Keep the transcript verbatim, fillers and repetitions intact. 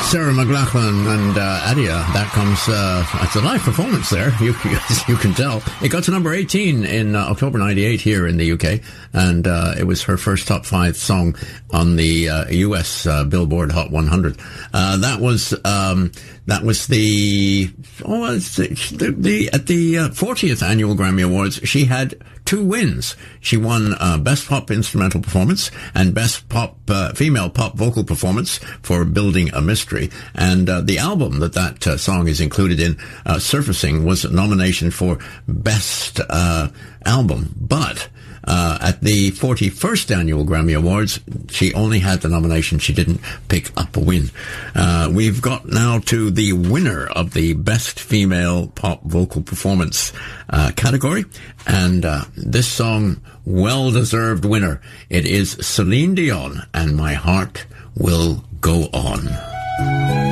Sarah McLachlan and uh, Adia. That comes, uh, it's a live performance there, you, you can tell. It got to number eighteen in uh, October ninety-eight here in the U K, and uh, it was her first top five song on the uh, U S uh, Billboard Hot one hundred. Uh, that was um, that was the, oh, the, the at the uh, fortieth Annual Grammy Awards, she had two wins. She won uh, Best Pop Instrumental Performance and Best Pop uh, Female Pop Vocal Performance for Building a Mystery. And uh, the album that that uh, song is included in, uh, Surfacing, was a nomination for Best uh, Album. But uh, at the forty-first Annual Grammy Awards, she only had the nomination. She didn't pick up a win. Uh, we've got now to the winner of the Best Female Pop Vocal Performance uh, category. And uh, this song, well-deserved winner. It is Celine Dion and My Heart Will Go On.